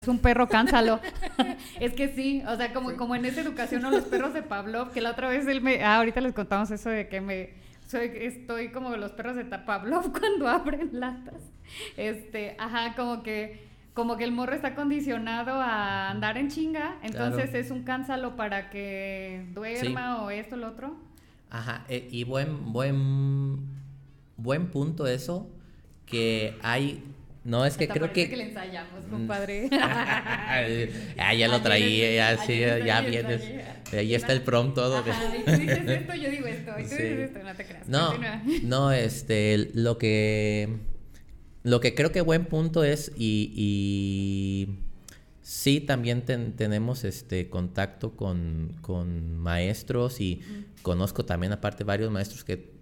es un perro, cánsalo. Es que sí, o sea, como en esa educación o los perros de Pavlov, que la otra vez ahorita les contamos eso de que estoy como los perros de Pavlov cuando abren latas. Como que el morro está condicionado a andar en chinga, entonces Claro. es un cánsalo para que duerma Sí. o esto, lo otro. Ajá. Y buen punto eso, que hay... No, es que Hasta creo parece que que... le ensayamos, compadre. Ya lo traía, ya sí, ya Ayer vienes. ensayé. Ahí está el prompt todo. Ajá, y tú dices esto, yo digo esto, y tú dices Sí. esto, no te creas. No, Continúa. no, lo que creo que buen punto es, y sí, también tenemos contacto con maestros, y conozco también aparte varios maestros que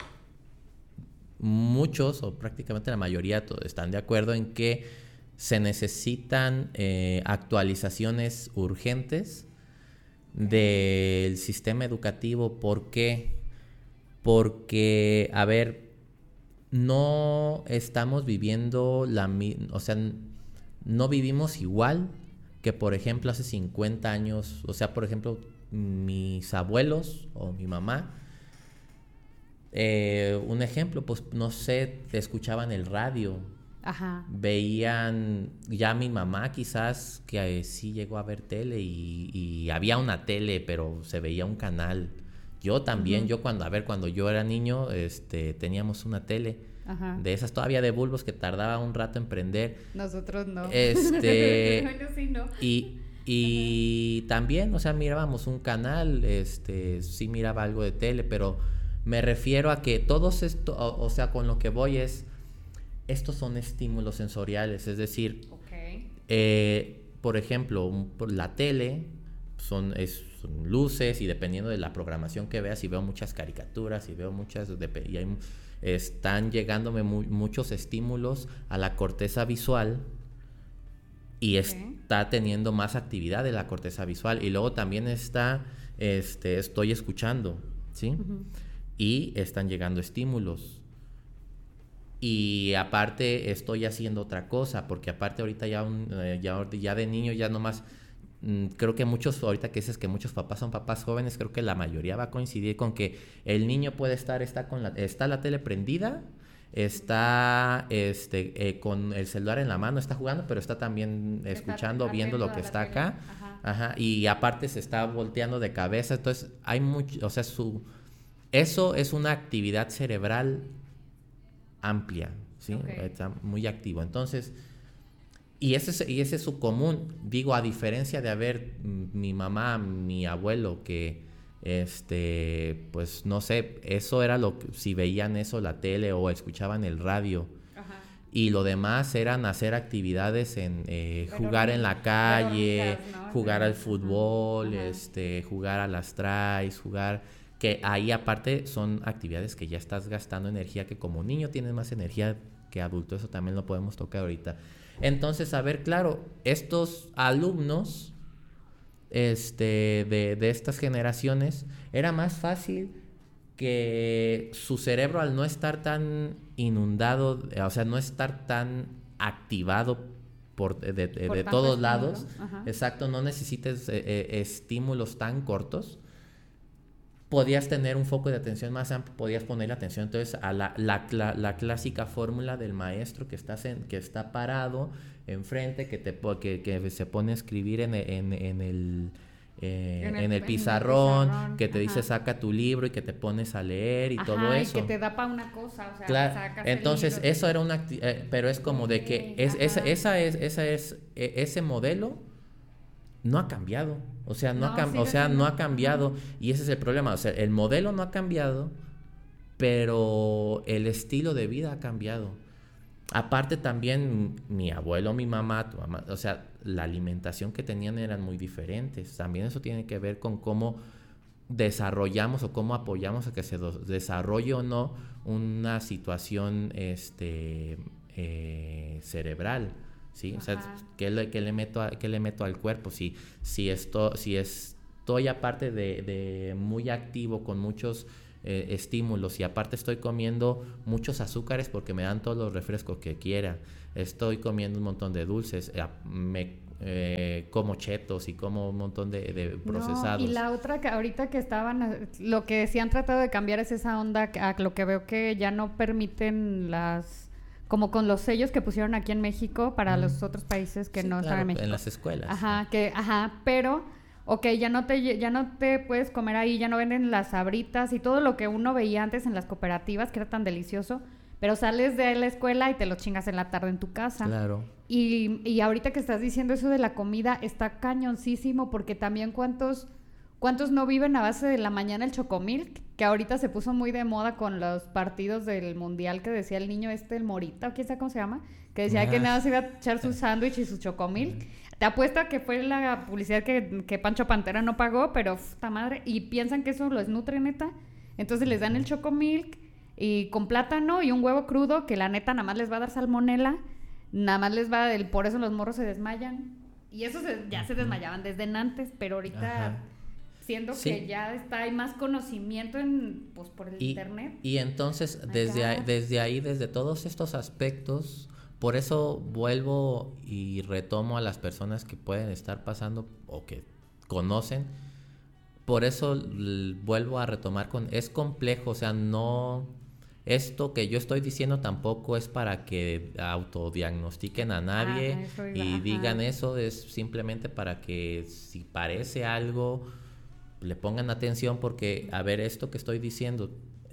muchos o prácticamente la mayoría están de acuerdo en que se necesitan actualizaciones urgentes del sistema educativo. ¿Por qué? Porque, a ver, no estamos viviendo o sea, no vivimos igual que, por ejemplo, hace 50 años. O sea, por ejemplo, mis abuelos o mi mamá, un ejemplo, pues no sé, escuchaban el radio, Ajá. veían, ya mi mamá quizás que sí llegó a ver tele, y había una tele, pero se veía un canal. Yo también, cuando yo era niño, teníamos una tele Ajá. de esas todavía de bulbos que tardaba un rato en prender. Nosotros no. Este, Bueno, sí, no. y también, o sea, mirábamos un canal, sí miraba algo de tele, pero me refiero a que todos esto, o sea, con lo que voy es, estos son estímulos sensoriales, es decir, por ejemplo, la tele son luces, y dependiendo de la programación que veas, si veo muchas caricaturas, si veo muchas, están llegándome muchos estímulos a la corteza visual, y está teniendo más actividad de la corteza visual, y luego también estoy escuchando, ¿sí? Y están llegando estímulos. Y aparte estoy haciendo otra cosa, porque aparte ahorita ya de niño ya nomás, creo que muchos, ahorita que dices que muchos papás son papás jóvenes, creo que la mayoría va a coincidir con que el niño puede está la tele prendida, está con el celular en la mano, está jugando, pero está también escuchando, viendo lo que está acá. Ajá, y aparte se está volteando de cabeza, entonces hay mucho, o sea, eso es una actividad cerebral amplia, ¿sí? Está muy activo. Entonces, y ese es su común. Digo, a diferencia de mi mamá, mi abuelo, que pues no sé, eso era si veían eso, la tele, o escuchaban el radio. Y lo demás eran hacer actividades jugar en la calle, ¿no? Jugar al fútbol, jugar a las traes, que ahí aparte son actividades que ya estás gastando energía, que como niño tienes más energía que adulto. Eso también lo podemos tocar ahorita. Entonces, a ver, claro, estos alumnos de estas generaciones, era más fácil que su cerebro, al no estar tan inundado, o sea, no estar tan activado de todos lados, exacto, no necesites estímulos tan cortos, podías tener un foco de atención más amplio, podías poner atención entonces a la clásica fórmula del maestro que está parado enfrente, que se pone a escribir en el pizarrón, que te dice saca tu libro, y que te pones a leer y todo eso. Y que te da para una cosa, o sea, claro. Sacas Entonces el libro. eso era pero es como de que ese modelo no ha cambiado. O sea, no ha cambiado. Y ese es el problema. O sea, el modelo no ha cambiado, pero el estilo de vida ha cambiado. Aparte también, mi abuelo, mi mamá, tu mamá, o sea, la alimentación que tenían eran muy diferentes. También eso tiene que ver con cómo desarrollamos o cómo apoyamos a que se desarrolle o no una situación cerebral. ¿Sí? O sea, ¿qué le meto al cuerpo? Si estoy aparte de muy activo con muchos estímulos, y aparte estoy comiendo muchos azúcares porque me dan todos los refrescos que quiera, estoy comiendo un montón de dulces, como chetos y como un montón de procesados. No, y la otra que ahorita que estaban, lo que sí han tratado de cambiar es esa onda, a lo que veo que ya no permiten como con los sellos que pusieron aquí en México para los otros países que Sí, no claro, están en México. en las escuelas. Pero, ok, ya no te puedes comer ahí, ya no venden las sabritas y todo lo que uno veía antes en las cooperativas, que era tan delicioso, pero sales de la escuela y te lo chingas en la tarde en tu casa. Claro. Y ahorita que estás diciendo eso de la comida, está cañoncísimo, porque también cuántos no viven a base de la mañana el chocomilk, que ahorita se puso muy de moda con los partidos del mundial, que decía el niño el Morita, o quién sabe cómo se llama, que decía que nada se iba a echar su sándwich y su chocomilk. Te apuesto a que fue la publicidad que Pancho Pantera no pagó, pero puta madre, y piensan que eso los nutre, neta. Entonces les dan el chocomilk y con plátano y un huevo crudo, que la neta nada más les va a dar salmonela, nada más les va a por eso los morros se desmayan. Y eso ya se desmayaban desde antes, pero ahorita siendo que ya hay más conocimiento por el internet. Y entonces desde ahí, desde todos estos aspectos, por eso vuelvo y retomo a las personas que pueden estar pasando o que conocen. Por eso vuelvo a retomar es complejo, o sea, no, esto que yo estoy diciendo tampoco es para que autodiagnostiquen a nadie y digan eso, es simplemente para que si parece algo, le pongan atención porque, a ver, esto que estoy diciendo,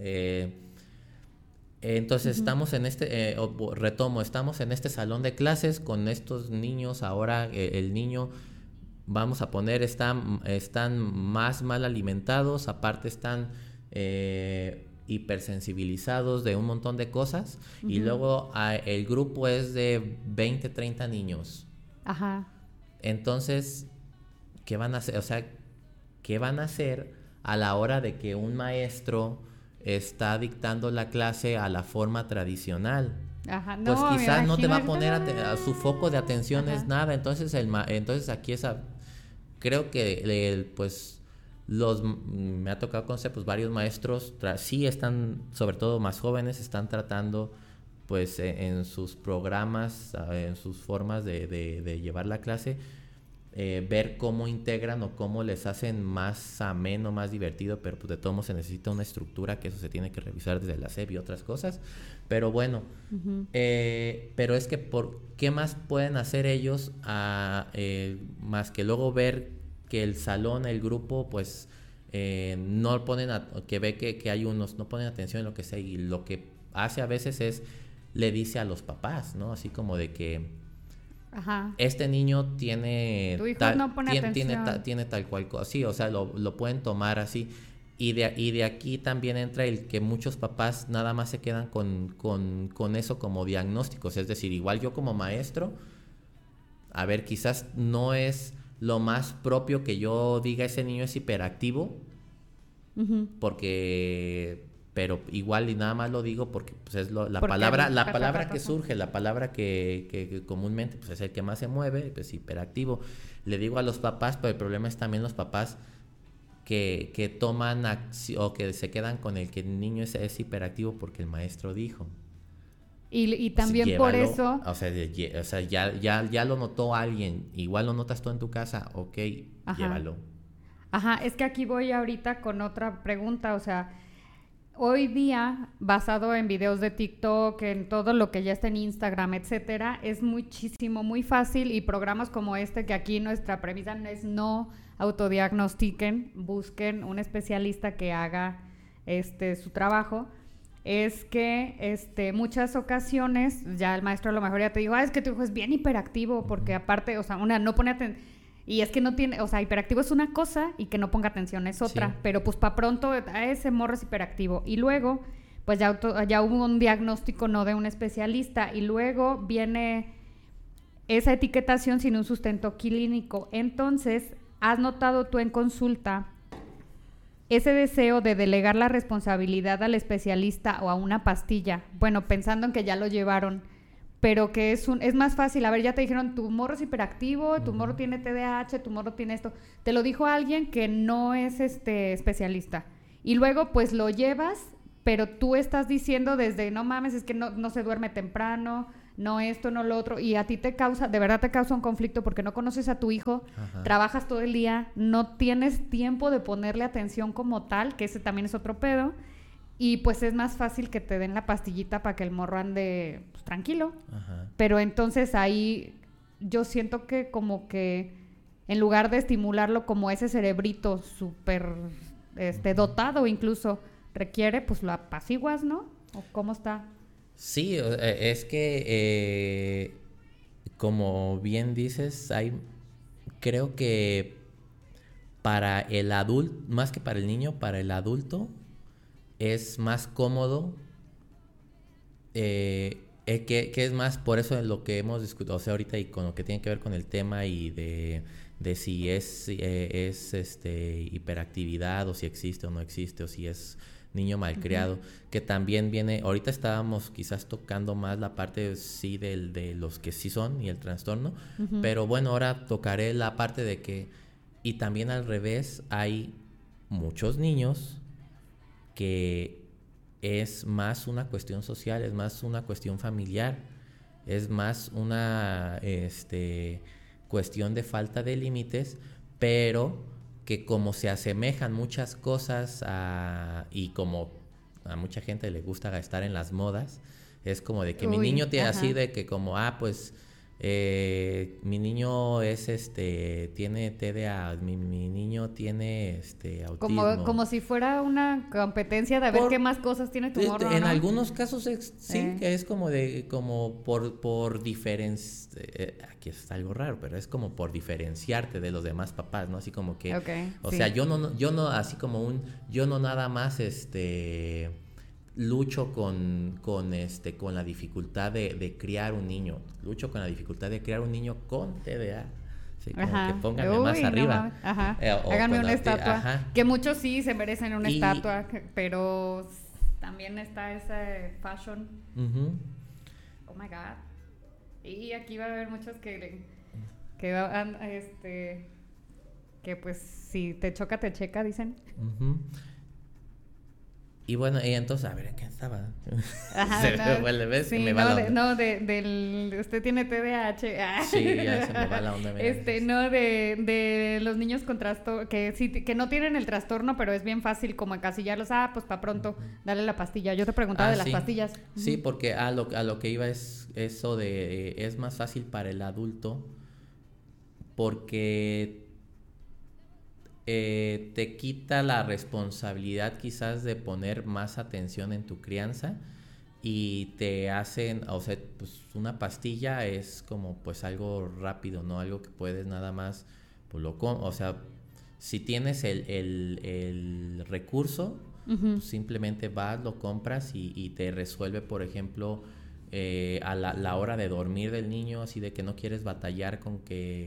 entonces estamos en estamos en este salón de clases con estos niños, ahora el niño, vamos a poner, están más mal alimentados, aparte están hipersensibilizados de un montón de cosas, y luego el grupo es de 20, 30 niños. Ajá. Entonces, ¿qué van a hacer? O sea, ¿qué van a hacer a la hora de que un maestro está dictando la clase a la forma tradicional? Ajá, pues quizás no te va a poner a su foco de atención es nada. Entonces entonces aquí creo que pues me ha tocado conocer pues varios maestros sí están, sobre todo más jóvenes, están tratando pues en sus programas, en sus formas de llevar la clase, ver cómo integran o cómo les hacen más ameno, más divertido, pero pues de todos modos se necesita una estructura, que eso se tiene que revisar desde la SEP y otras cosas, pero bueno, pero es que ¿qué más pueden hacer ellos más que luego ver que el salón, el grupo, pues no ponen, que ve que hay unos, no ponen atención en lo que sea, y lo que hace a veces le dice a los papás, ¿no? Así como de que este niño tiene tu hijo no pone atención. tiene tal cual cosa, sí, o sea, lo pueden tomar así, y de aquí también entra el que muchos papás nada más se quedan con eso como diagnósticos, es decir, igual yo como maestro, a ver, quizás no es lo más propio que yo diga ese niño es hiperactivo, pero igual y nada más lo digo porque pues es la palabra que surge, la palabra que comúnmente pues es el que más se mueve, pues hiperactivo. Le digo a los papás, pero el problema es también los papás que toman o que se quedan con el que el niño es hiperactivo porque el maestro dijo. Y también pues, por eso... O sea, ya lo notó alguien, igual lo notas tú en tu casa, ok, llévalo. Ajá, es que aquí voy ahorita con otra pregunta, o sea... Hoy día, basado en videos de TikTok, en todo lo que ya está en Instagram, etcétera, es muchísimo, muy fácil, y programas como este, que aquí nuestra premisa es no autodiagnostiquen, busquen un especialista que haga su trabajo, es que muchas ocasiones, ya el maestro a lo mejor ya te dijo, es que tu hijo es bien hiperactivo, porque aparte, o sea, no pone atención. Y es que no tiene, o sea, hiperactivo es una cosa y que no ponga atención es otra. Sí. Pero pues para pronto ese morro es hiperactivo. Y luego, pues ya hubo un diagnóstico no de un especialista. Y luego viene esa etiquetación sin un sustento clínico. Entonces, ¿has notado tú en consulta ese deseo de delegar la responsabilidad al especialista o a una pastilla? Bueno, pensando en que ya lo llevaron, pero que es más fácil. A ver, ya te dijeron, tu morro es hiperactivo, tu morro tiene TDAH, tu morro tiene esto. Te lo dijo alguien que no es especialista. Y luego, pues, lo llevas, pero tú estás diciendo desde, no mames, es que no se duerme temprano, no esto, no lo otro, y a ti de verdad te causa un conflicto porque no conoces a tu hijo, Ajá. trabajas todo el día, no tienes tiempo de ponerle atención como tal, que ese también es otro pedo, y pues es más fácil que te den la pastillita para que el morro ande pues, tranquilo. Ajá. Pero entonces ahí yo siento que como que en lugar de estimularlo como ese cerebrito súper dotado incluso requiere, pues lo apaciguas, ¿no? ¿O cómo está? Sí, es que como bien dices, creo que para el adulto, más que para el niño, para el adulto es más cómodo, que es más por eso en lo que hemos discutido, o sea, ahorita y con lo que tiene que ver con el tema y de si es hiperactividad o si existe o no existe o si es niño malcriado, uh-huh. Que también viene, ahorita estábamos quizás tocando más la parte sí de los que sí son y el trastorno, uh-huh. Pero bueno, ahora tocaré la parte de que, y también al revés, hay muchos niños que es más una cuestión social, es más una cuestión familiar, es más una cuestión de falta de límites, pero que como se asemejan muchas cosas y como a mucha gente le gusta estar en las modas, es como de que mi niño tiene así de que como, pues mi niño tiene TDA, mi niño tiene autismo. Como si fuera una competencia de ver qué más cosas tiene tu morro, en ¿no? algunos casos sí, que es como por diferenciar, aquí es algo raro, pero es como por diferenciarte de los demás papás, ¿no? Así como que, o sea, yo no, así como yo no nada más, lucho con la dificultad de criar un niño. Lucho con la dificultad de criar un niño con TDA. Sí, como que pónganme más arriba. No, háganme una estatua. Ajá. Que muchos sí se merecen una estatua, pero también está ese fashion. Uh-huh. Oh my God. Y aquí va a haber muchos que pues si te choca, te checa, dicen. Uh-huh. Y bueno, y entonces, a ver, ¿en qué estaba? Ajá, se me va la onda. Usted tiene TDAH. Sí, ya se me va la onda. De los niños con trastorno, que no tienen el trastorno, pero es bien fácil como encasillarlos. Pues para pronto, dale la pastilla. Yo te preguntaba de las pastillas. Sí, porque a lo que iba es eso de, es más fácil para el adulto porque te quita la responsabilidad quizás de poner más atención en tu crianza y te hacen, o sea, pues una pastilla es como pues algo rápido, ¿no? Algo que puedes nada más, pues o sea, si tienes el recurso, uh-huh. Pues simplemente vas, lo compras y te resuelve, por ejemplo, a la hora de dormir del niño, así de que no quieres batallar con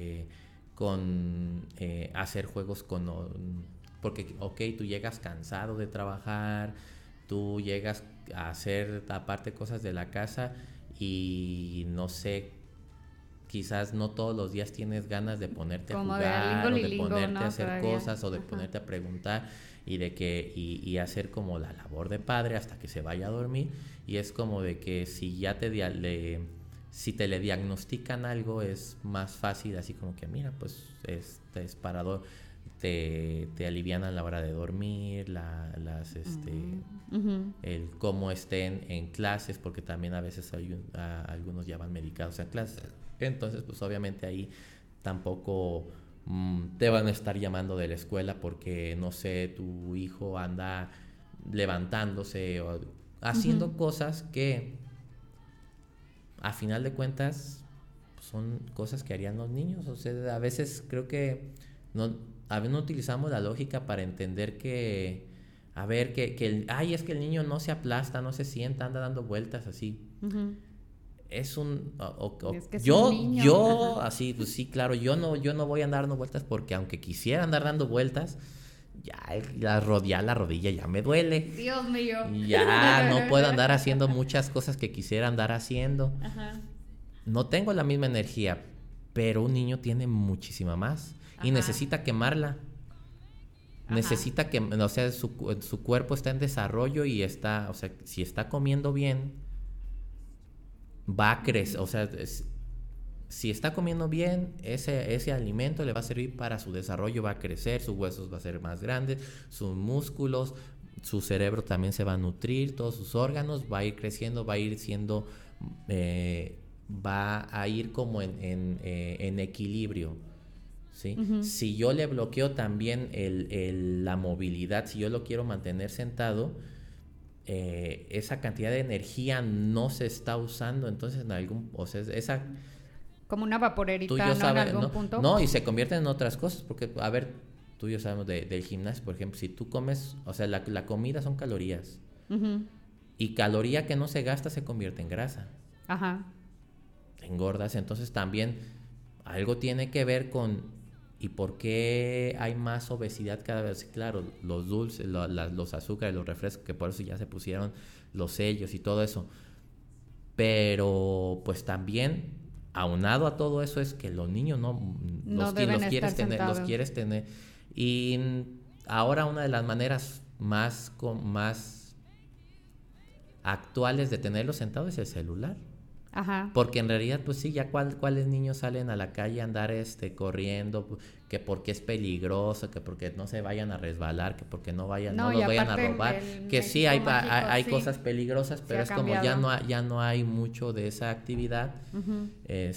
hacer juegos porque tú llegas cansado de trabajar, tú llegas a hacer aparte cosas de la casa y no sé, quizás no todos los días tienes ganas de ponerte como a jugar o de ponerte ¿no? a hacer Todavía. cosas o de ponerte a preguntar y de que y hacer como la labor de padre hasta que se vaya a dormir, y es como de que si ya si te le diagnostican algo es más fácil, así como que mira, pues es parador, te alivian a la hora de dormir, uh-huh. El cómo estén en clases, porque también a veces algunos ya van medicados en clases, entonces pues obviamente ahí tampoco te van a estar llamando de la escuela porque no sé, tu hijo anda levantándose o haciendo uh-huh. cosas que a final de cuentas son cosas que harían los niños. O sea, a veces creo que a veces no utilizamos la lógica para entender que es que el niño no se aplasta, no se sienta, anda dando vueltas así. Uh-huh. Es un es que es un niño. Yo así, pues sí, claro, yo no voy a andar dando vueltas porque aunque quisiera andar dando vueltas, ya la rodilla ya me duele. Dios mío. Ya no puedo andar haciendo muchas cosas que quisiera andar haciendo. Ajá. No tengo la misma energía, pero un niño tiene muchísima más. Ajá. Y necesita quemarla. Ajá. Necesita que, o sea, su cuerpo está en desarrollo y está, o sea, si está comiendo bien, va a crecer, o sea, si está comiendo bien, ese alimento le va a servir para su desarrollo, va a crecer, sus huesos va a ser más grandes, sus músculos, su cerebro también se va a nutrir, todos sus órganos, va a ir creciendo, va a ir siendo, va a ir como en equilibrio, ¿sí? Uh-huh. Si yo le bloqueo también la movilidad, si yo lo quiero mantener sentado, esa cantidad de energía no se está usando, entonces o sea, esa... Como una vaporerita, ¿no? Sabes, en algún punto. No, y se convierte en otras cosas, porque, a ver, tú y yo sabemos del gimnasio, por ejemplo, si tú comes, o sea, la comida son calorías, uh-huh. Y caloría que no se gasta se convierte en grasa. Ajá. Engordas, entonces también algo tiene que ver con, ¿y por qué hay más obesidad cada vez? Claro, los dulces, los azúcares, los refrescos, que por eso ya se pusieron los sellos y todo eso, pero pues también... Aunado a todo eso es que los niños los quieres tener. Y ahora una de las maneras más actuales de tenerlos sentados es el celular. Ajá. Porque en realidad, pues sí, ya cuáles niños salen a la calle a andar corriendo, que porque es peligroso, que porque no se vayan a resbalar, que porque no los vayan a robar, que sí hay sí. Cosas peligrosas, pero es como ya no hay mucho de esa actividad, uh-huh.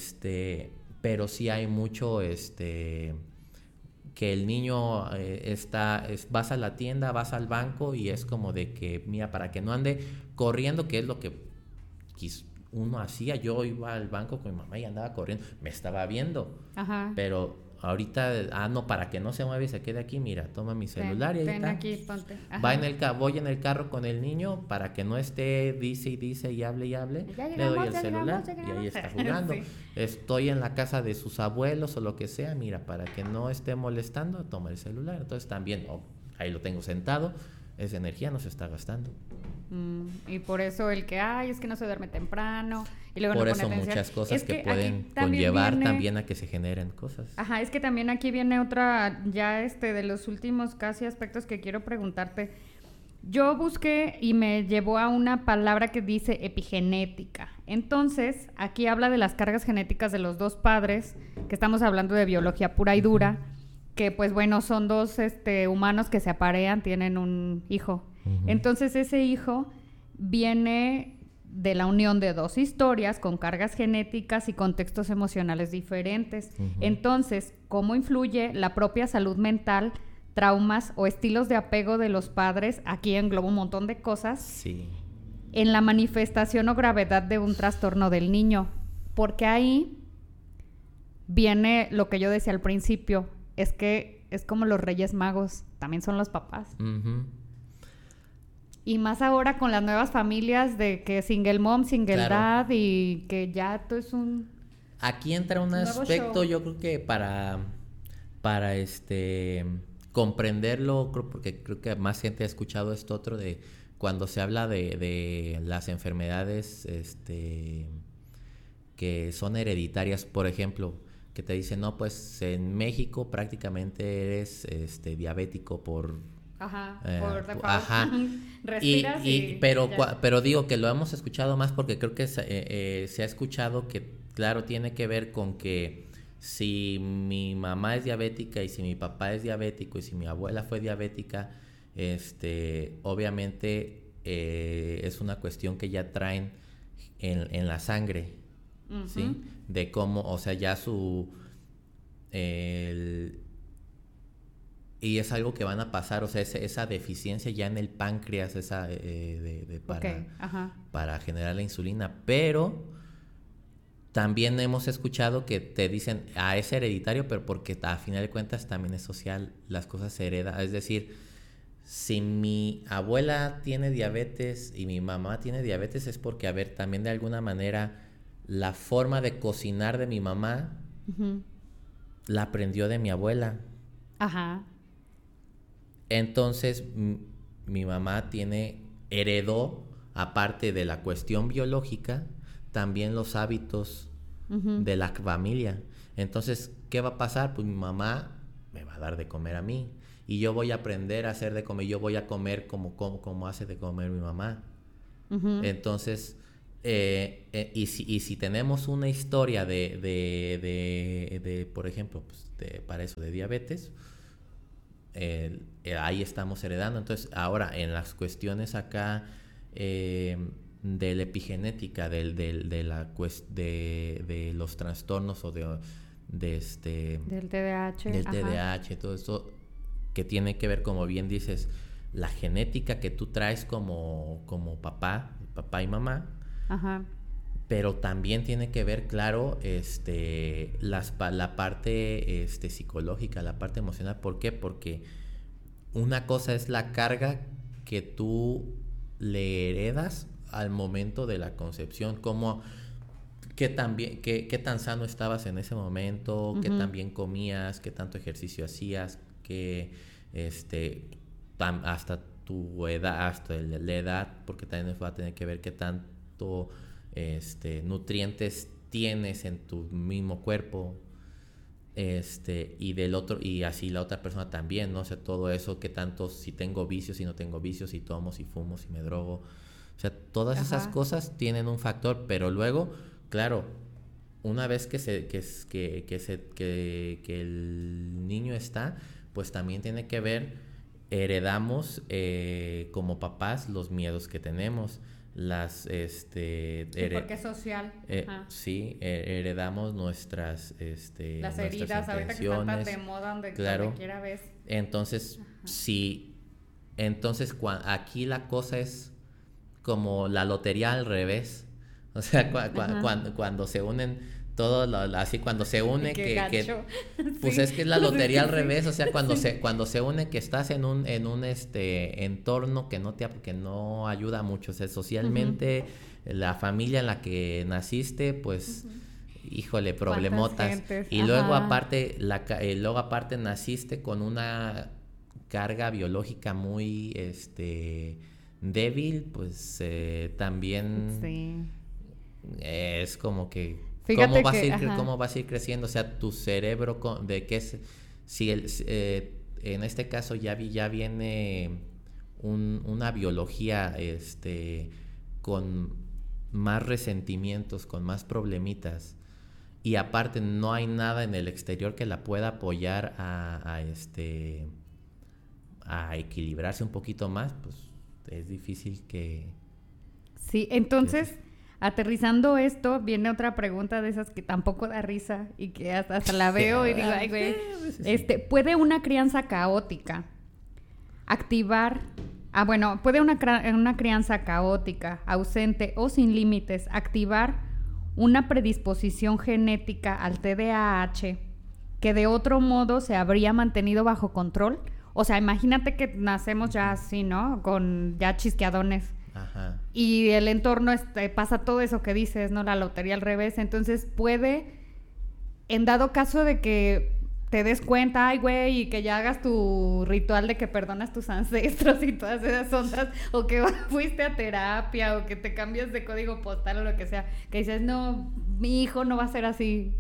Pero sí hay mucho que el niño vas a la tienda, vas al banco y es como de que, mira, para que no ande corriendo, que es lo que uno hacía. Yo iba al banco con mi mamá y andaba corriendo, me estaba viendo. Ajá. Pero ahorita, no, para que no se mueva y se quede aquí, mira, toma mi celular y ahí está. Aquí, ponte. Ajá. Voy en el carro con el niño para que no esté dice y hable, le doy el celular y ahí está jugando. Sí. Estoy en la casa de sus abuelos o lo que sea, mira, para que no esté molestando, toma el celular. Entonces también, ahí lo tengo sentado, esa energía no se está gastando. Y por eso es que no se duerme temprano y luego por no eso pone atención. Muchas cosas que pueden conllevar también a que se generen cosas. Ajá, es que también aquí viene otra ya de los últimos casi aspectos que quiero preguntarte. Yo busqué y me llevó a una palabra que dice epigenética. Entonces, aquí habla de las cargas genéticas de los dos padres, que estamos hablando de biología pura y dura, que pues bueno, son dos humanos que se aparean, tienen un hijo. Uh-huh. Entonces ese hijo viene de la unión de dos historias con cargas genéticas y contextos emocionales diferentes. Uh-huh. Entonces, ¿cómo influye la propia salud mental, traumas o estilos de apego de los padres? Aquí engloba un montón de cosas. Sí. En la manifestación o gravedad de un trastorno del niño. Porque ahí viene lo que yo decía al principio, es que es como los Reyes Magos, también son los papás. Uh-huh. Y más ahora con las nuevas familias de que single mom, single dad y que ya todo es un... Aquí entra un aspecto, show. Yo creo que para comprenderlo, porque creo que más gente ha escuchado esto otro de cuando se habla de las enfermedades que son hereditarias, por ejemplo, que te dicen, no, pues en México prácticamente eres diabético por... Ajá, por default. Ajá. Respiras pero digo que lo hemos escuchado más porque creo que se ha escuchado que, claro, tiene que ver con que si mi mamá es diabética y si mi papá es diabético y si mi abuela fue diabética, obviamente es una cuestión que ya traen en la sangre, uh-huh. ¿Sí? De cómo, o sea, ya y es algo que van a pasar, o sea, esa deficiencia ya en el páncreas, para generar la insulina. Pero también hemos escuchado que te dicen, es hereditario, pero porque a final de cuentas también es social, las cosas se heredan. Es decir, si mi abuela tiene diabetes y mi mamá tiene diabetes, es porque, a ver, también de alguna manera la forma de cocinar de mi mamá uh-huh. la aprendió de mi abuela. Ajá. Entonces, mi mamá heredó, aparte de la cuestión biológica, también los hábitos uh-huh. de la familia. Entonces, ¿qué va a pasar? Pues mi mamá me va a dar de comer a mí. Y yo voy a aprender a hacer de comer. Yo voy a comer como hace de comer mi mamá. Uh-huh. Entonces, y si tenemos una historia de por ejemplo, pues para eso, de diabetes, ahí estamos heredando. Entonces, ahora, en las cuestiones acá de la epigenética, de los trastornos o del TDAH. Del TDAH, todo esto que tiene que ver, como bien dices, la genética que tú traes como papá y mamá. Ajá. Pero también tiene que ver, claro, la parte psicológica, la parte emocional. ¿Por qué? Porque una cosa es la carga que tú le heredas al momento de la concepción, como qué tan sano estabas en ese momento, qué tan bien comías, qué tanto ejercicio hacías, hasta tu edad, hasta la edad, porque también va a tener que ver qué tanto nutrientes tienes en tu mismo cuerpo, y del otro, y así la otra persona también, ¿no? O sea, todo eso, qué tanto, si tengo vicios, si no tengo vicios, si tomo, si fumo, si me drogo. O sea, todas esas cosas tienen un factor, pero luego, claro, una vez que el niño está, pues también tiene que ver, heredamos como papás los miedos que tenemos, porque es social. Sí, heredamos nuestras las heridas ahorita que están tan de moda, donde quiera ves. Entonces, aquí la cosa es como la lotería al revés. O sea, cuando se unen todos, así cuando se une pues es que es la lotería al revés. O sea, cuando se une, que estás en un entorno que no ayuda mucho, o sea, socialmente, la familia en la que naciste, pues híjole, problemotas. Y luego aparte naciste con una carga biológica muy débil, pues también es como que ¿cómo vas a ir creciendo? O sea, tu cerebro, en este caso ya viene una biología con más resentimientos, con más problemitas, y aparte no hay nada en el exterior que la pueda apoyar a equilibrarse un poquito más, pues es difícil que... Sí, entonces... Aterrizando esto, viene otra pregunta de esas que tampoco da risa y que hasta la veo y digo, ay, güey, ¿puede una crianza caótica puede una crianza caótica, ausente o sin límites activar una predisposición genética al TDAH que de otro modo se habría mantenido bajo control? O sea, imagínate que nacemos ya así, ¿no? Con ya chisqueadones. Ajá. Y el entorno pasa todo eso que dices, ¿no? La lotería al revés. Entonces puede, en dado caso de que te des cuenta, ay, güey, y que ya hagas tu ritual de que perdonas tus ancestros y todas esas ondas, o que fuiste a terapia, o que te cambias de código postal o lo que sea, que dices, no, mi hijo no va a ser así.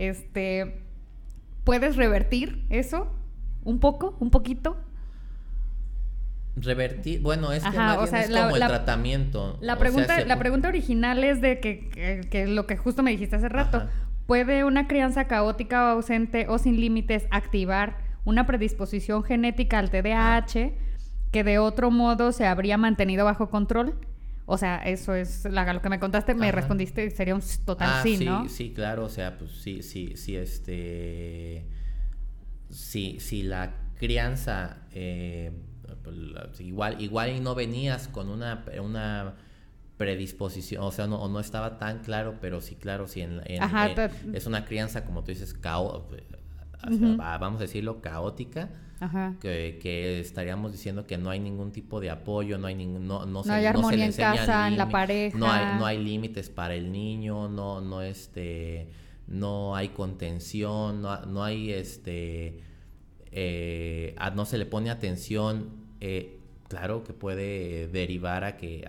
¿Puedes revertir eso? ¿Un poquito? Revertir, bueno, es que más bien es como el tratamiento. La pregunta original es de que lo que justo me dijiste hace rato. ¿Puede una crianza caótica o ausente o sin límites activar una predisposición genética al TDAH que de otro modo se habría mantenido bajo control? O sea, eso es lo que me contaste, me respondiste, sería un total sí, ¿no? Sí, claro, o sea, pues sí, si la crianza... igual y no venías con una predisposición, o sea, no estaba tan claro, pero sí, claro, sí es una crianza, como tú dices, vamos a decirlo, caótica, que estaríamos diciendo que no hay ningún tipo de apoyo, no hay armonía en casa, en la pareja, no hay límites para el niño, no hay contención, no hay no se le pone atención, claro que puede derivar a que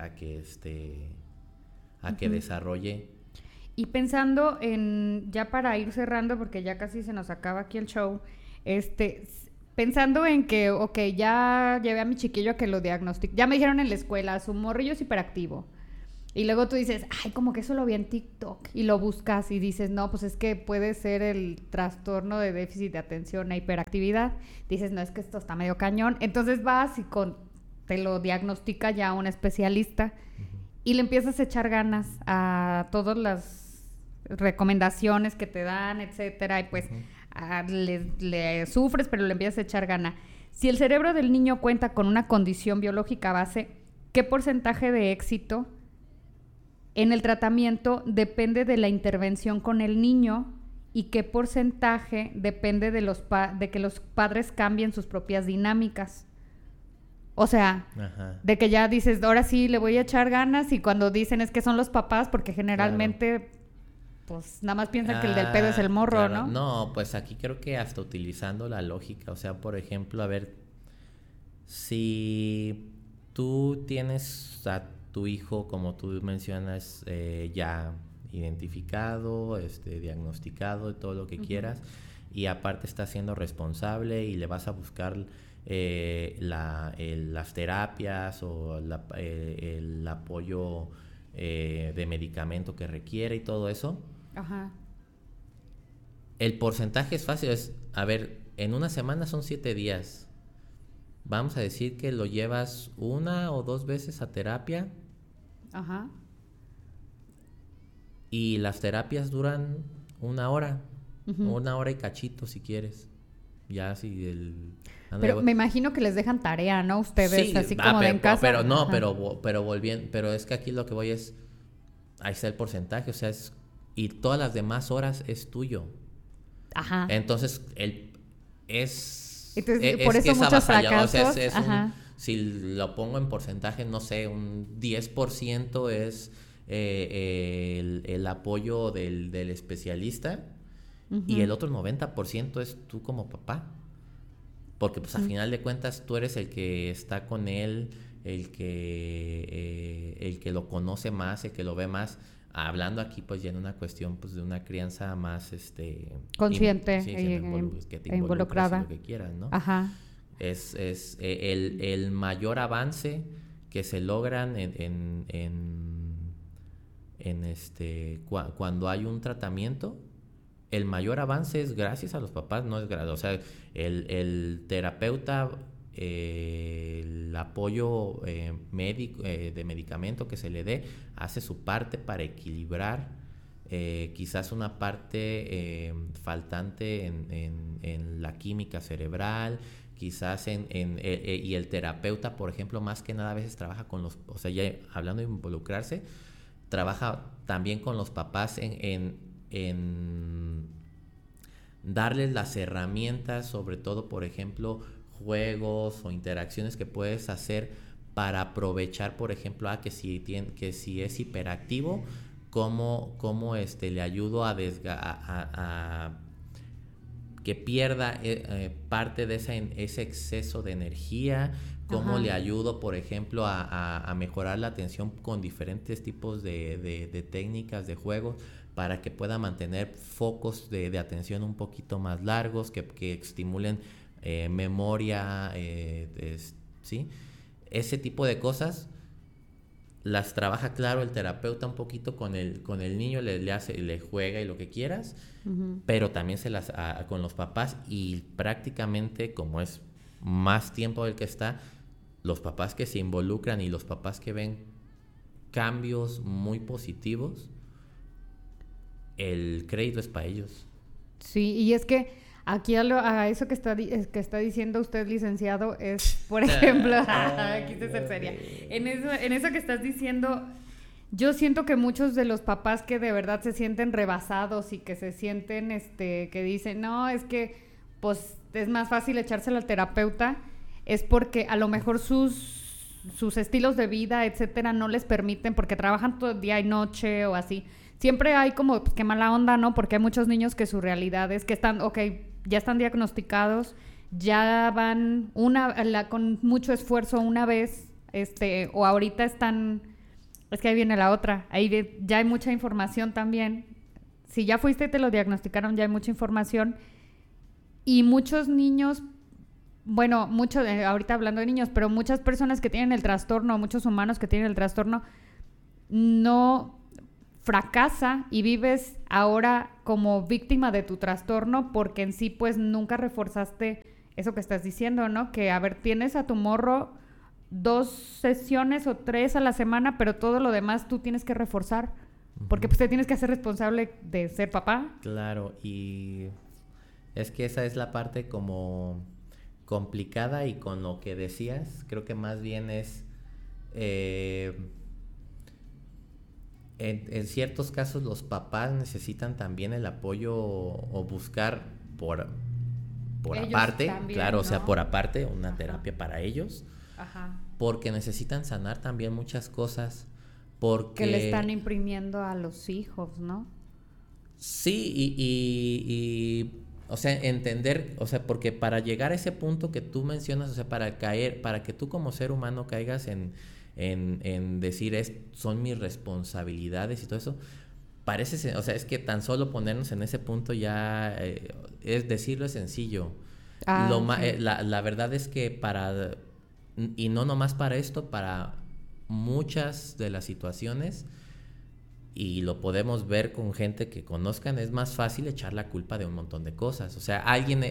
desarrolle. Y pensando ya para ir cerrando, porque ya casi se nos acaba aquí el show, pensando en que, ya llevé a mi chiquillo a que lo diagnostique, ya me dijeron en la escuela, su morrillo es hiperactivo, Y luego tú dices, ay, como que eso lo vi en TikTok. Y lo buscas y dices, no, pues es que puede ser el trastorno de déficit de atención e hiperactividad. Dices, no, es que esto está medio cañón. Entonces vas y te lo diagnostica ya un especialista. Y le empiezas a echar ganas a todas las recomendaciones que te dan, etcétera. Y pues le sufres, pero le empiezas a echar gana. Si el cerebro del niño cuenta con una condición biológica base, ¿qué porcentaje de éxito en el tratamiento depende de la intervención con el niño y qué porcentaje depende de que los padres cambien sus propias dinámicas? O sea, de que ya dices, ahora sí le voy a echar ganas, y cuando dicen es que son los papás, porque generalmente pues nada más piensan que el del pedo es el morro, ¿no? No, pues aquí creo que hasta utilizando la lógica, o sea, por ejemplo, a ver, si tú tienes a tu hijo, como tú mencionas, ya identificado, diagnosticado y todo lo que quieras, y aparte estás siendo responsable y le vas a buscar las terapias o el apoyo de medicamento que requiere y todo eso. Ajá. El porcentaje es fácil, a ver, en una semana son 7 días. Vamos a decir que lo llevas 1 o 2 veces a terapia. Ajá. Y las terapias duran 1 hora. 1 hora y cachito si quieres. Ya si Pero me imagino que les dejan tarea, ¿no? Ustedes, sí, así como en casa. Pero no, pero volviendo, pero es que aquí lo que voy es, ahí está el porcentaje, o sea, y todas las demás horas es tuyo. Ajá. Entonces, por eso muchos fracasos. O sea, si lo pongo en porcentaje, no sé, un 10% es el apoyo del especialista, y el otro 90% es tú como papá. Porque pues a final de cuentas tú eres el que está con él, el que lo conoce más, el que lo ve más. Hablando aquí pues ya en una cuestión pues de una crianza más consciente e involucrada, lo que quieras, ¿no? Ajá. Es el mayor avance que se logran cuando hay un tratamiento. El mayor avance es gracias a los papás, no es gracias, o sea, el terapeuta, el apoyo médico, de medicamento que se le dé, hace su parte para equilibrar quizás una parte faltante en la química cerebral, quizás y el terapeuta, por ejemplo, más que nada a veces trabaja con o sea, ya hablando de involucrarse, trabaja también con los papás en darles las herramientas, sobre todo, por ejemplo, juegos o interacciones que puedes hacer para aprovechar, por ejemplo, que si es hiperactivo, cómo le ayudo a que pierda parte de ese exceso de energía. Cómo le ayudo, por ejemplo, a mejorar la atención con diferentes tipos de técnicas de juegos, para que pueda mantener focos de atención un poquito más largos, que estimulen memoria, ¿sí? Ese tipo de cosas las trabaja, claro, el terapeuta un poquito con el niño, le juega y lo que quieras, pero también con los papás, y prácticamente, como es más tiempo del que está, los papás que se involucran y los papás que ven cambios muy positivos, el crédito es para ellos. Sí, y es que aquí a eso que está diciendo usted, licenciado, es, por ejemplo, quise ser seria. En eso que estás diciendo, yo siento que muchos de los papás que de verdad se sienten rebasados y que se sienten, que dicen, no, es que, pues, es más fácil echárselo al terapeuta, es porque a lo mejor sus estilos de vida, etcétera, no les permiten, porque trabajan todo día y noche o así. Siempre hay como, pues, qué mala onda, ¿no? Porque hay muchos niños que su realidad es que ya están diagnosticados, ya van con mucho esfuerzo una vez, o ahorita están, es que ahí viene la otra, ya hay mucha información también. Si ya fuiste y te lo diagnosticaron, ya hay mucha información. Y muchos niños, bueno, ahorita hablando de niños, pero muchas personas que tienen el trastorno, muchos humanos que tienen el trastorno, no fracasa y vives ahora como víctima de tu trastorno porque en sí pues nunca reforzaste eso que estás diciendo, ¿no? Que a ver, tienes a tu morro 2 sesiones o 3 a la semana, pero todo lo demás tú tienes que reforzar porque pues te tienes que hacer responsable de ser papá. Claro, y es que esa es la parte como complicada, y con lo que decías, creo que más bien es en ciertos casos los papás necesitan también el apoyo o buscar por ellos aparte, también, claro, ¿no? O sea, por aparte una terapia para ellos, porque necesitan sanar también muchas cosas, porque que le están imprimiendo a los hijos, ¿no? Sí, y o sea, entender, o sea, porque para llegar a ese punto que tú mencionas, o sea, para que tú como ser humano caigas en decir, son mis responsabilidades y todo eso, parece, o sea, es que tan solo ponernos en ese punto ya es decirlo es sencillo. Sí. La verdad es que y no nomás para esto, para muchas de las situaciones, y lo podemos ver con gente que conozcan, es más fácil echar la culpa de un montón de cosas. O sea, alguien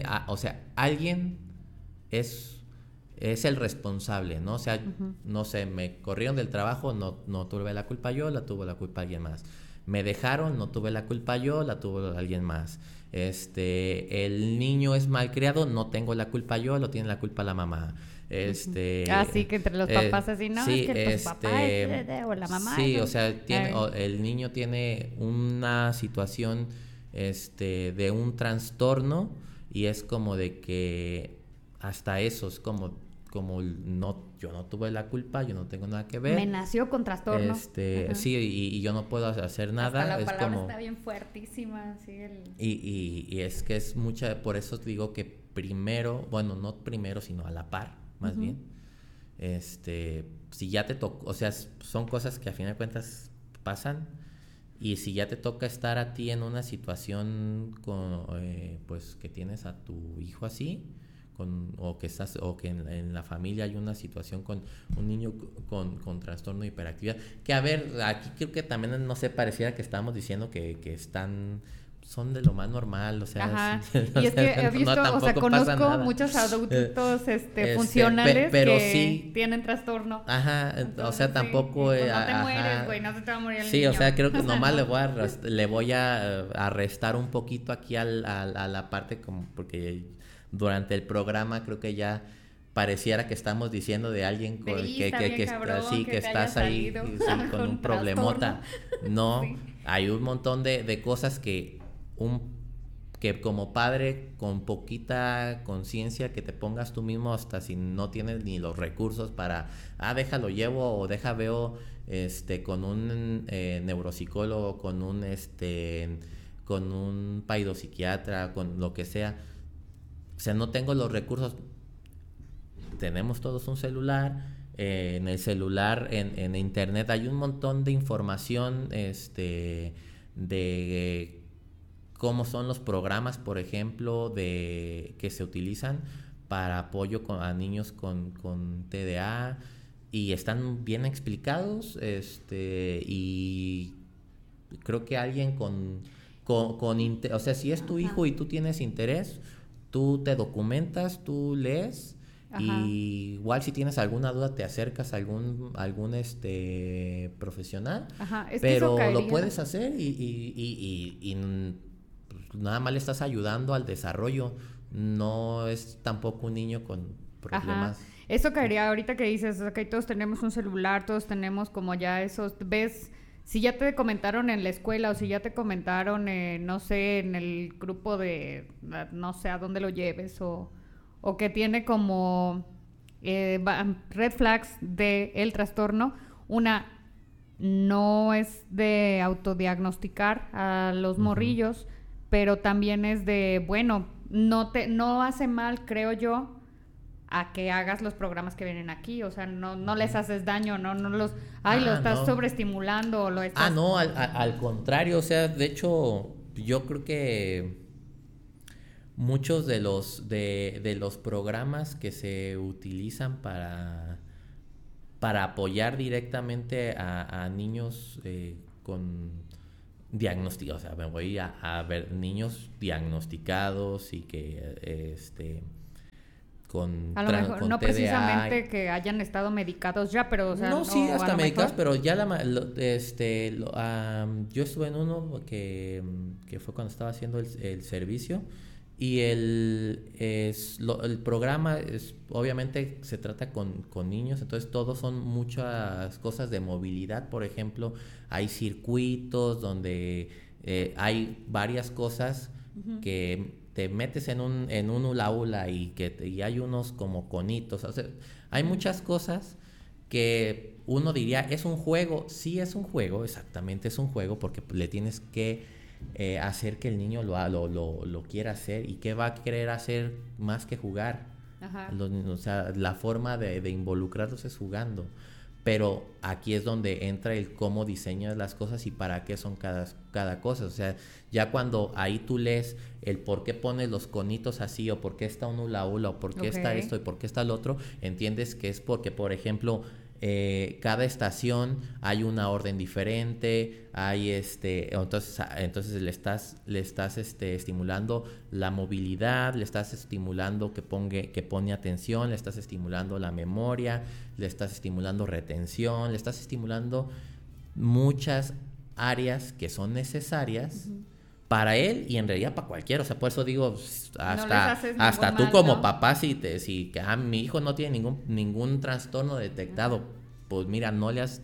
es el responsable, ¿no? O sea, no sé, me corrieron del trabajo, no tuve la culpa yo, la tuvo la culpa alguien más. Me dejaron, no tuve la culpa yo, la tuvo alguien más. El niño es malcriado, no tengo la culpa yo, lo tiene la culpa la mamá. Sí, que entre los papás así, ¿no? Sí, es que tu papá o la mamá. Sí, o sea, el niño tiene una situación de un trastorno, y es como de que hasta eso es como no, yo no tuve la culpa, yo no tengo nada que ver. Me nació con trastorno. Sí, y yo no puedo hacer nada. Hasta la palabra está bien fuertísima, sí. Y es que es mucha, por eso digo que primero, bueno, no primero, sino a la par, más bien. Si ya te tocó, o sea, son cosas que a fin de cuentas pasan, y si ya te toca estar a ti en una situación pues que tienes a tu hijo así, o que en la familia hay una situación con un niño con trastorno de hiperactividad, que a ver, aquí creo que también, no sé, pareciera que estamos diciendo que son de lo más normal, o sea, y es que he visto, o sea, conozco muchos adultos funcionales pero que sí tienen trastorno. Entonces, o sea, tampoco pues no te mueres, güey, no se te va a morir el niño. Sí, o sea, creo que nomás le voy a restar un poquito aquí a la parte, como porque durante el programa creo que ya pareciera que estamos diciendo de alguien que estás ahí con un problemota. No, hay un montón de cosas que como padre, con poquita conciencia, que te pongas tú mismo, hasta si no tienes ni los recursos para, déjalo llevo, o veo con un neuropsicólogo, con un paidopsiquiatra, con lo que sea. O sea, no tengo los recursos. Tenemos todos un celular. En el celular, en internet hay un montón de información de cómo son los programas, por ejemplo, que se utilizan para apoyo a niños con TDA, y están bien explicados, y creo que alguien o sea, si es tu hijo y tú tienes interés, tú te documentas, tú lees. Y igual si tienes alguna duda te acercas a algún profesional, pero lo puedes hacer, y nada más le estás ayudando al desarrollo, no es tampoco un niño con problemas. Eso caería ahorita que dices, o sea, que todos tenemos un celular, todos tenemos como ya esos, ves, si ya te comentaron en la escuela, o si ya te comentaron, no sé, en el grupo de, no sé a dónde lo lleves, o que tiene como red flags del trastorno. No es de autodiagnosticar a los morrillos, pero también es de, bueno, no hace mal, creo yo, a que hagas los programas que vienen aquí, o sea, no les haces daño, lo estás sobreestimulando, o lo estás... No, al contrario, o sea, de hecho, yo creo que muchos de los programas que se utilizan para apoyar directamente a niños con diagnóstico, o sea, me voy a ver niños diagnosticados y que A lo mejor con no TDA. Precisamente que hayan estado medicados ya, pero o sea, No, sí, hasta medicados, mejor... pero ya yo estuve en uno que fue cuando estaba haciendo el servicio y el programa obviamente se trata con niños, entonces todos son muchas cosas de movilidad, por ejemplo, hay circuitos donde hay varias cosas que te metes en un hula hula y hay unos como conitos, o sea, hay muchas cosas que uno diría, ¿es un juego? Sí, es un juego, exactamente, es un juego porque le tienes que hacer que el niño lo quiera hacer y que va a querer hacer más que jugar. Ajá. O sea, la forma de involucrarlos es jugando. Pero aquí es donde entra el cómo diseñas las cosas y para qué son cada cosa. O sea, ya cuando ahí tú lees el por qué pones los conitos así, o por qué está un hula hula, o por qué está esto y por qué está el otro, entiendes que es porque, por ejemplo, cada estación hay una orden diferente, hay entonces le estás estimulando la movilidad, le estás estimulando que pone atención, le estás estimulando la memoria, le estás estimulando retención, le estás estimulando muchas áreas que son necesarias para él y en realidad para cualquiera. O sea, por eso digo, hasta tú como papá, si que mi hijo no tiene ningún trastorno detectado, pues mira,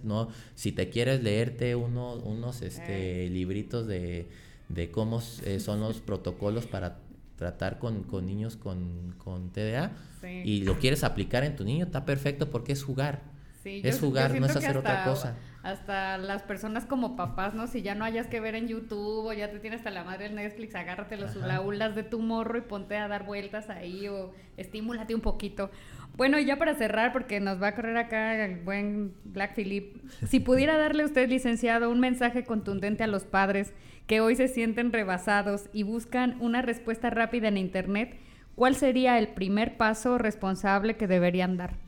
si te quieres leerte unos libritos de cómo son los protocolos para tratar con niños con TDA, y lo quieres aplicar en tu niño, está perfecto porque es jugar. Sí, es jugar, no es hacer otra cosa. Hasta las personas como papás, ¿no? Si ya no hayas que ver en YouTube o ya te tienes hasta la madre del Netflix, agárrate los hula hulas de tu morro y ponte a dar vueltas ahí o estímulate un poquito. Bueno, y ya para cerrar, porque nos va a correr acá el buen Black Phillip, si pudiera darle usted, licenciado, un mensaje contundente a los padres que hoy se sienten rebasados y buscan una respuesta rápida en Internet, ¿cuál sería el primer paso responsable que deberían dar?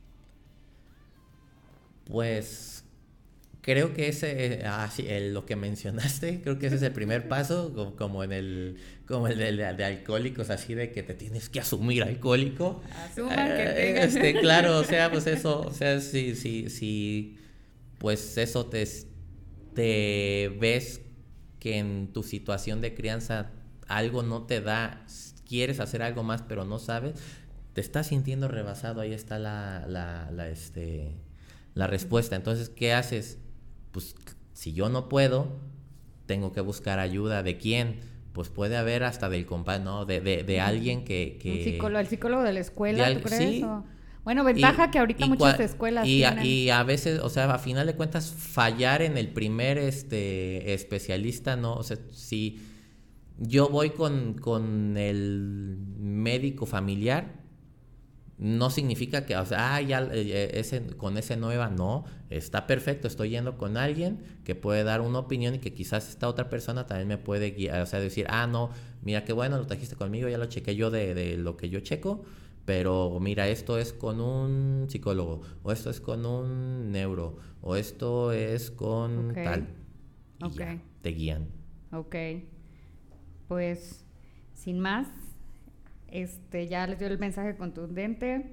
Pues creo que lo que mencionaste, creo que ese es el primer paso, como el de alcohólicos, así de que te tienes que asumir alcohólico. Asuman que tengan. Claro, o sea, pues eso, o sea, si pues eso te ves que en tu situación de crianza algo no te da, quieres hacer algo más pero no sabes, te estás sintiendo rebasado, ahí está la respuesta. Entonces, ¿qué haces? Pues si yo no puedo, tengo que buscar ayuda. ¿De quién? Pues puede haber hasta del compadre, ¿no? De alguien que... El psicólogo de la escuela, ¿tú crees? Sí. Bueno, ventaja que ahorita muchas escuelas tienen. Y a veces, o sea, a final de cuentas, fallar en el primer especialista, ¿no? O sea, si yo voy con el médico familiar, no significa que, o sea, con ese nueva, no, está perfecto, estoy yendo con alguien que puede dar una opinión y que quizás esta otra persona también me puede guiar, o sea, decir, no, mira qué bueno, lo trajiste conmigo, ya lo chequé yo de lo que yo checo, pero mira, esto es con un psicólogo, o esto es con un neuro, o esto es con tal, y ya, te guían. Ok, pues, sin más, ya les dio el mensaje contundente.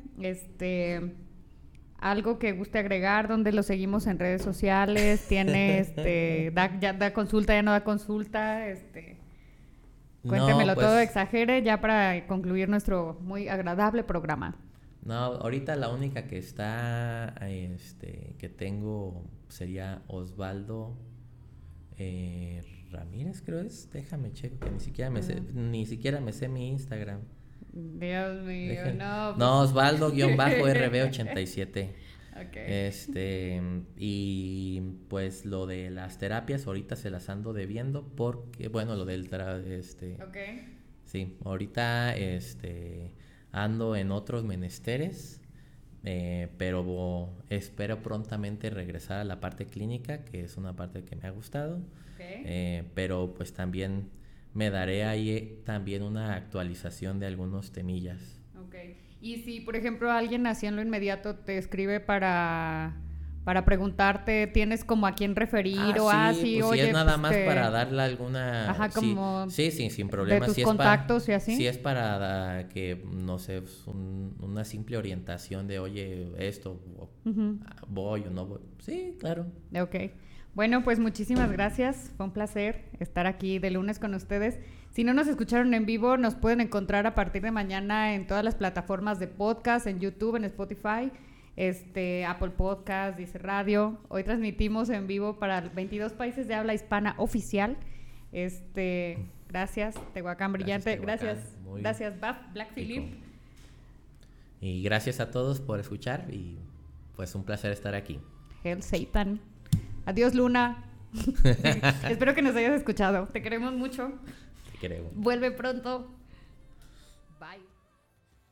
Algo que guste agregar, donde lo seguimos en redes sociales, tiene ya da consulta, ya no da consulta, cuéntemelo no, pues, todo, exagere, ya para concluir nuestro muy agradable programa. No, ahorita la única que está que tengo sería Osvaldo Ramírez, creo es. Déjame checo, que ni siquiera me sé mi Instagram. Dios mío, no. Pues... No, Osvaldo-RB87. Okay. Y pues lo de las terapias ahorita se las ando debiendo porque, bueno, lo del Okay. Sí, ahorita ando en otros menesteres, pero espero prontamente regresar a la parte clínica, que es una parte que me ha gustado. Okay. Pero pues también me daré ahí también una actualización de algunos temillas. Ok, Y si, por ejemplo, alguien así en lo inmediato te escribe para preguntarte, ¿tienes como a quién referir? O así, pues, oye, si es nada pues, más para darle alguna... Ajá, como... Sí, sin problema. De tus si contactos y así. Si es para que, no sé, una simple orientación de, oye, esto, voy o no voy. Sí, claro. Ok. Bueno, pues muchísimas gracias. Fue un placer estar aquí de lunes con ustedes. Si no nos escucharon en vivo, nos pueden encontrar a partir de mañana en todas las plataformas de podcast, en YouTube, en Spotify, Apple Podcast, Dice Radio. Hoy transmitimos en vivo para 22 países de habla hispana oficial. Gracias, Tehuacán Brillante. Gracias, Black Phillip. Y gracias a todos por escuchar y pues un placer estar aquí. Hell Satan. Adiós, Luna. Espero que nos hayas escuchado. Te queremos mucho. Te queremos. Vuelve pronto. Bye.